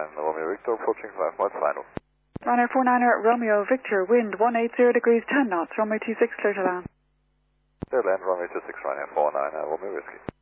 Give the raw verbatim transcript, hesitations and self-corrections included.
Romeo Victor approaching five miles final. Runner four niner Romeo Victor, wind one eighty degrees ten knots, runway two six clear to land. Clear land, runway two six, Ryanair four niner Romeo Whiskey.